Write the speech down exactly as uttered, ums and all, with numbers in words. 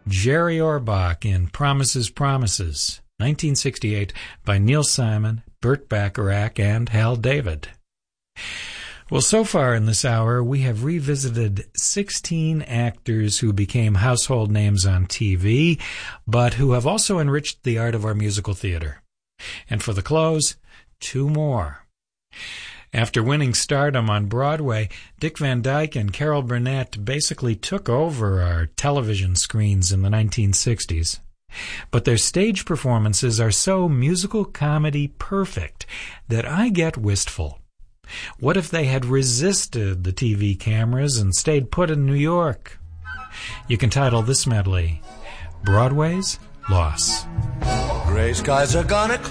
Jerry Orbach in Promises, Promises, nineteen sixty-eight, by Neil Simon, Burt Bacharach, and Hal David. Well, so far in this hour, we have revisited sixteen actors who became household names on T V, but who have also enriched the art of our musical theater. And for the close, two more. After winning stardom on Broadway, Dick Van Dyke and Carol Burnett basically took over our television screens in the nineteen sixties. But their stage performances are so musical comedy perfect that I get wistful. What if they had resisted the T V cameras and stayed put in New York? You can title this medley, Broadway's Loss. Gray skies are gonna